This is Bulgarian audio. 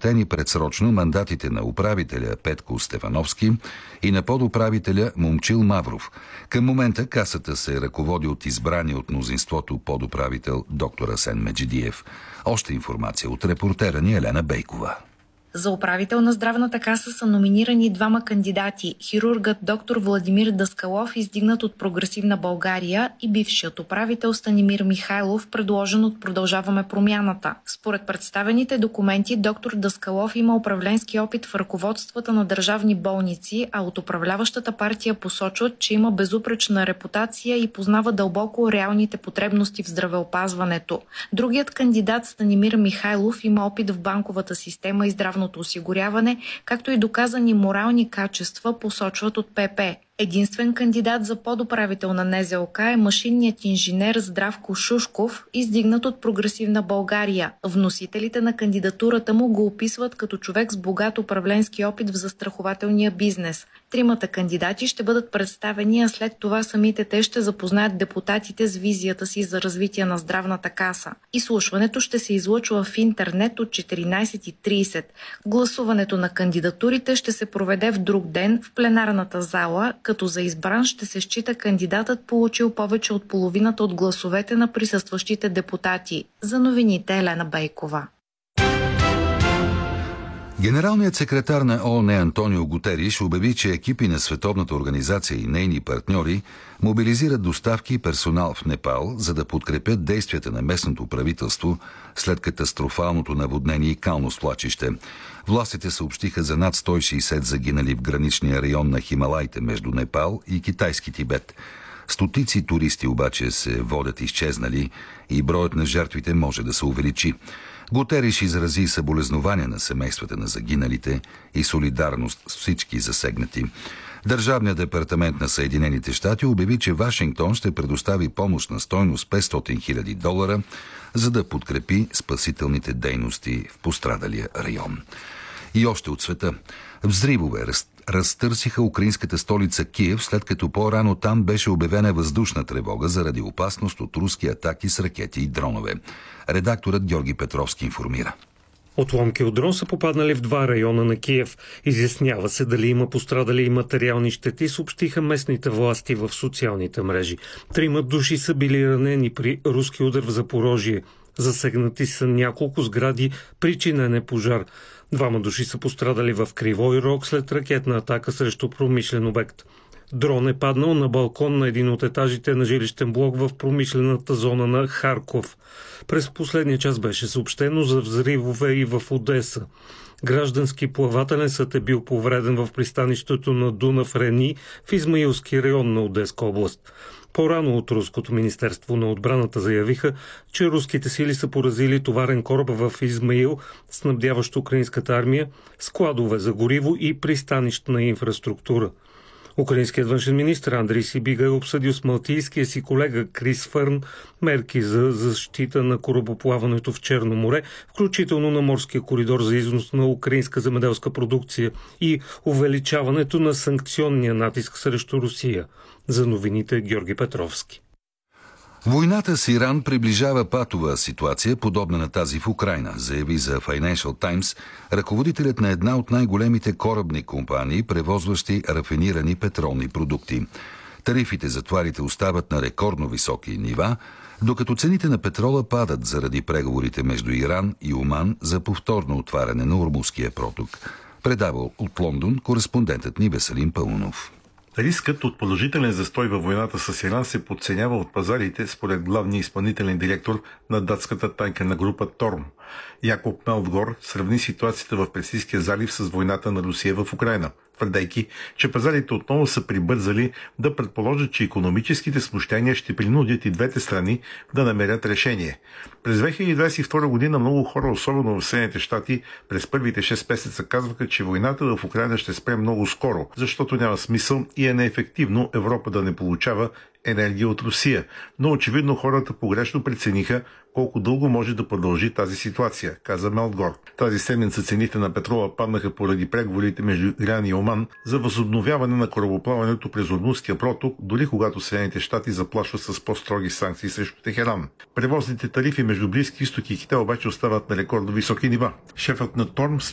прекратени предсрочно мандатите на управителя Петко Стефановски и на подуправителя Момчил Мавров. Към момента касата се ръководи от избрания от мнозинството подуправител доктор Асен Меджидиев. Още информация от репортера ни Елена Бейкова. За управител на Здравната каса са номинирани двама кандидати – хирургът доктор Владимир Даскалов, издигнат от Прогресивна България, и бившият управител Станимир Михайлов, предложен от Продължаваме промяната. Според представените документи, доктор Даскалов има управленски опит в ръководствата на държавни болници, а от управляващата партия посочват, че има безупречна репутация и познава дълбоко реалните потребности в здравеопазването. Другият кандидат Станимир Михайлов има опит в банковата система и здравно осигуряване, както и доказани морални качества, посочват от ПП. Единствен кандидат за подуправител на НЗОК е машинният инженер Здравко Шушков, издигнат от Прогресивна България. Вносителите на кандидатурата му го описват като човек с богат управленски опит в застрахователния бизнес. Тримата кандидати ще бъдат представени, а след това самите те ще запознаят депутатите с визията си за развитие на Здравната каса. Изслушването ще се излъчва в интернет от 14:30. Гласуването на кандидатурите ще се проведе в друг ден в пленарната зала, като за избран ще се счита кандидатът, получил повече от половината от гласовете на присъстващите депутати. За новините Елена Бейкова. Генералният секретар на ООН Антонио Гутериш обяви, че екипи на Световната организация и нейни партньори мобилизират доставки и персонал в Непал, за да подкрепят действията на местното правителство след катастрофалното наводнение и кално свлачище. Властите съобщиха за над 160 загинали в граничния район на Хималайте между Непал и китайски Тибет. Стотици туристи обаче се водят изчезнали и броят на жертвите може да се увеличи. Гутериш изрази съболезнования на семействата на загиналите и солидарност с всички засегнати. Държавният департамент на Съединените щати обяви, че Вашингтон ще предостави помощ на стойност $500 000, за да подкрепи спасителните дейности в пострадалия район. И още от света. Взривове разтърсиха украинската столица Киев, след като по-рано там беше обявена въздушна тревога заради опасност от руски атаки с ракети и дронове. Редакторът Георги Петровски информира. Отломки от дрон са попаднали в два района на Киев. Изяснява се дали има пострадали и материални щети, съобщиха местните власти в социалните мрежи. 3 души са били ранени при руски удар в Запорожие. Засегнати са няколко сгради, причинен е пожар. 2 души са пострадали в Кривой Рог след ракетна атака срещу промишлен обект. Дрон е паднал на балкон на един от етажите на жилищен блок в промишлената зона на Харков. През последния час беше съобщено за взривове и в Одеса. Граждански плавателен съд е бил повреден в пристанището на Дунав Рени в Измаилски район на Одеска област. По-рано от Руското министерство на отбраната заявиха, че руските сили са поразили товарен кораб в Измаил, снабдяващ украинската армия, складове за гориво и пристанищна инфраструктура. Украинският външен министр Андрей Сибига е обсъдил с малтийския си колега Крис Фърн мерки за защита на корабоплаването в Черно море, включително на морския коридор за износ на украинска земеделска продукция и увеличаването на санкционния натиск срещу Русия. За новините Георги Петровски. Войната с Иран приближава патова ситуация, подобна на тази в Украйна, заяви за Financial Times ръководителят на една от най-големите корабни компании, превозващи рафинирани петролни продукти. Тарифите за товарите остават на рекордно високи нива, докато цените на петрола падат заради преговорите между Иран и Оман за повторно отваряне на Ормузския проток. Предавал от Лондон кореспондентът ни Веселин Пълнов. Рискът от продължителен застой във войната с Иран се подценява от пазарите, според главния изпълнителен директор на датската танкерна група Торм. Якоб Мелдгор сравни ситуацията в Персийския залив с войната на Русия в Украйна, твърдейки, че пазарите отново са прибързали да предположат, че икономическите смущения ще принудят и двете страни да намерят решение. През 2022 година много хора, особено в Съединените щати, през първите 6 месеца казваха, че войната в Украйна ще спре много скоро, защото няма смисъл и е неефективно Европа да не получава енергия от Русия. Но очевидно хората погрешно прецениха колко дълго може да продължи тази ситуация, каза Мелдгор. Тази седмица цените на петрола паднаха поради преговорите между Иран и Оман за възобновяване на корабоплаването през Ормузския проток, дори когато Съединените щати заплашват с по-строги санкции срещу Техеран. Превозните тарифи между Близки изток и Китай обаче остават на рекордно високи нива. Шефът на Тормс